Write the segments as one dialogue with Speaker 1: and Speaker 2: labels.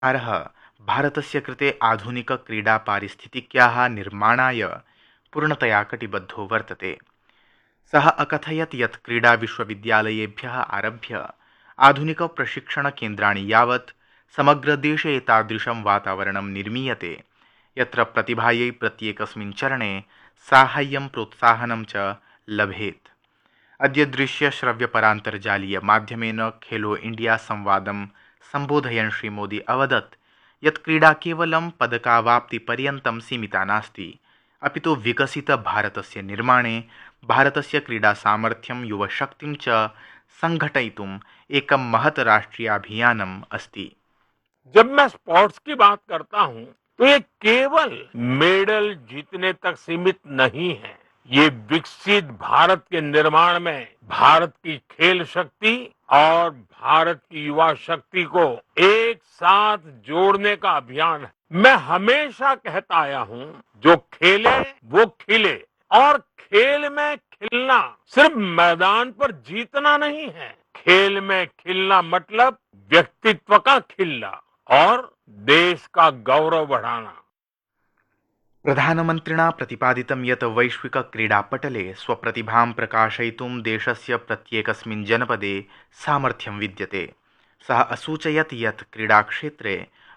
Speaker 1: सर्वकारः भारतस्य कृते आधुनिकक्रीडापारिस्थितिक्याः निर्माणाय पूर्णतया कटिबद्धो वर्तते। सः अकथयत् यत् क्रीडाविश्वविद्यालयेभ्यः आरभ्य आधुनिकप्रशिक्षणकेन्द्राणि यावत् समग्रदेशे एतादृशं वातावरणं निर्मीयते यत्र प्रतिभायै प्रत्येकस्मिन् चरणे साहाय्यं प्रोत्साहनं च लभेत्। अद्य दृश्यश्रव्यपरान्तर्जालीयमाध्यमेन खेलो इंडिया संवादं सम्बोधयन् श्रीमोदी अवदत् यत् क्रीडा केवलं पदकावाप्तिपर्यन्तं सीमिता नास्ति, अपि तु विकसितभारतस्य निर्माणे भारतस्य क्रीडासामर्थ्यं युवशक्तिं च संघटयितुम् एकं महत् राष्ट्रियाभियानम् अस्ति।
Speaker 2: जब मैं स्पोर्ट्स की बात करता हूं तो ये केवल मेडल जीतने तक सीमित नहीं है। ये विकसित भारत के निर्माण में भारत की खेल शक्ति और भारत की युवा शक्ति को एक साथ जोड़ने का अभियान है। मैं हमेशा कहता आया हूं, जो खेले वो खिले, और खेल में खिलना सिर्फ मैदान पर जीतना नहीं है। खेल में खिलना मतलब व्यक्तित्व का खिलना और देश का गौरव बढ़ाना।
Speaker 1: प्रधानमन्त्रिणा प्रतिपादितं यत् वैश्विकक्रीडापटले स्वप्रतिभां प्रकाशयितुं देशस्य प्रत्येकस्मिन् जनपदे सामर्थ्यं विद्यते। सः असूचयत् यत् क्रीडाक्षेत्रे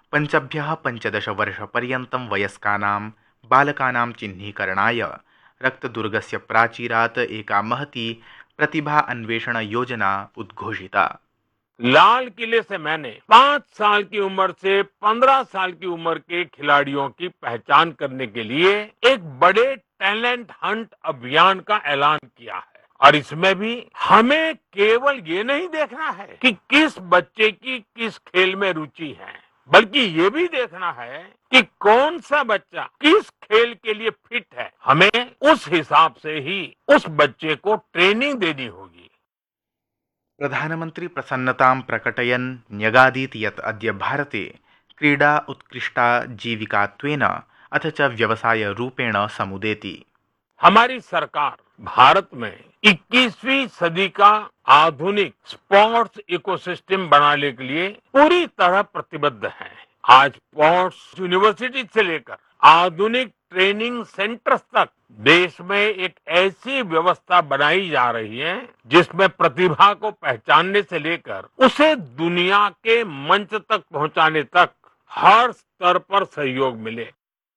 Speaker 1: 5-15 वर्षपर्यन्तं वयस्कानां बालकानां चिह्नीकरणाय रक्तदुर्गस्य प्राचीरात् एका महती प्रतिभा अन्वेषण योजना उद्घोषिता।
Speaker 2: लाल किले से मैंने 5 साल की उम्र से 15 साल की उम्र के खिलाड़ियों की पहचान करने के लिए एक बड़े टैलेंट हंट अभियान का ऐलान किया है। और इसमें भी हमें केवल ये नहीं देखना है कि किस बच्चे की किस खेल में रुचि है, बल्कि ये भी देखना है कि कौन सा बच्चा किस खेल के लिए फिट है। हमें उस हिसाब से ही उस बच्चे को ट्रेनिंग देनी होगी।
Speaker 1: प्रधानमंत्री प्रसन्नतां प्रकटयन् न्यगादीत् यत् अद्य भारते क्रीडा उत्कृष्टा जीविकात्वेन अथ च व्यवसायरूपेण समुदेति।
Speaker 2: हमारी सरकार भारत में 21वीं सदी का आधुनिक स्पोर्ट्स इकोसिस्टम बनाने के लिए पूरी तरह प्रतिबद्ध है। आज स्पोर्ट्स यूनिवर्सिटी से लेकर आधुनिक ट्रेनिंग सेंटर्स तक देश में एक ऐसी व्यवस्था बनाई जा रही है जिसमें प्रतिभा को पहचानने से लेकर उसे दुनिया के मंच तक पहुंचाने तक हर स्तर पर सहयोग मिले।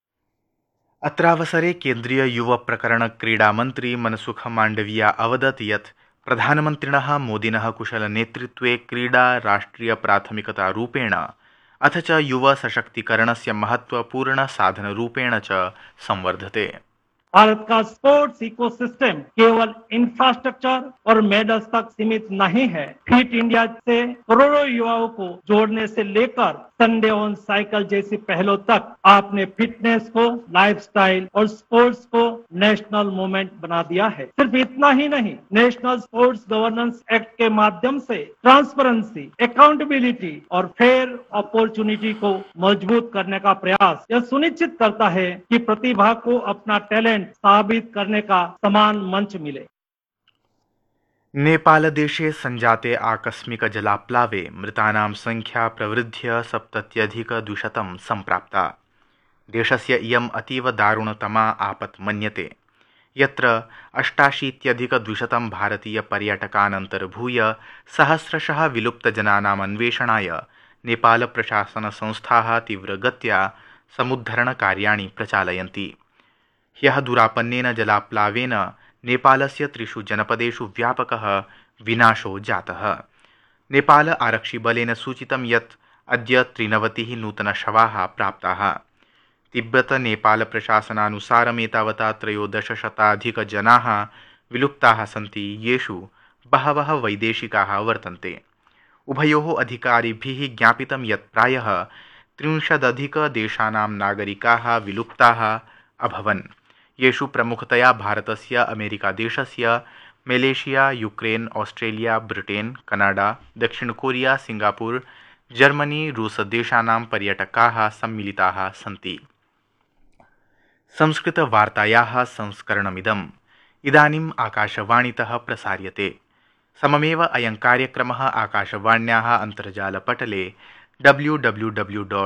Speaker 1: अत्रावसरे केन्द्रीय युव प्रकरण क्रीडा मन्त्री मनसुख मांडविया अवदत् यत् प्रधानमन्त्रिणः मोदिनः कुशलनेतृत्वे क्रीडा राष्ट्रिय प्राथमिकतारूपेण अथ च युव सशक्तिकरणस्य महत्वपूर्ण साधनरूपेण च संवर्धते।
Speaker 3: भारत का स्पोर्ट्स इकोसिस्टम केवल इंफ्रास्ट्रक्चर और मेडल्स तक सीमित नहीं है। फिट इंडिया से करोड़ों युवाओं को जोड़ने से लेकर संडे ऑन साइकिल जैसी पहलों तक आपने फिटनेस को लाइफस्टाइल और स्पोर्ट्स को नेशनल मूवमेंट बना दिया है। सिर्फ इतना ही नहीं, नेशनल स्पोर्ट्स गवर्नेंस एक्ट के माध्यम से ट्रांसपेरेंसी, अकाउंटेबिलिटी और फेयर अपॉर्चुनिटी को मजबूत करने का प्रयास यह सुनिश्चित करता है कि प्रतिभा को अपना टैलेंट साबित करने का समान मंच मिले।
Speaker 1: नेपालदेशे सञ्जाते आकस्मिक जलाप्लावे मृतानां संख्या प्रवृद्ध्य 70,200 सम्प्राप्ता। देशस्य इयम् अतीव दारुणतमा आपत् मन्यते, यत्र 88,200 भारतीयपर्यटकान् अन्तर्भूय सहस्रशः विलुप्तजनानाम् अन्वेषणाय नेपालप्रशासनसंस्थाः तीव्रगत्या समुद्धरणकार्याणि प्रचालयन्ति। ह्यः दुरापन्नेन जलाप्लावेन नेपालस्य 3 जनपदेषु व्यापकः विनाशो जातः। नेपाल आरक्षिबलेन सूचितं यत् अद्य 93 नूतनशवाः प्राप्ताः। तिब्बत नेपाल प्रशासनानुसारम् एतावता 1300 विलुप्ताः सन्ति, येषु बहवः वैदेशिकाः वर्तन्ते। उभयोः अधिकारिभिः ज्ञापितं यत् प्रायः 30 देशानां नागरिकाः विलुप्ताः अभवन्, येषु प्रमुखतया भारतस्य, अमेरिकादेशस्य, Malaysia, Ukraine, Australia, Britain, Canada, दक्षिण कोरिया, सिंगापुर, जर्मनी, रूस देशानां पर्यटकाः सम्मिलिताः सन्ति। संस्कृतवार्तायाः संस्करणमिदम् इदानीम् आकाशवाणीतः प्रसार्यते। सममेव अयं कार्यक्रमः आकाशवाण्याः अन्तर्जालपटले www.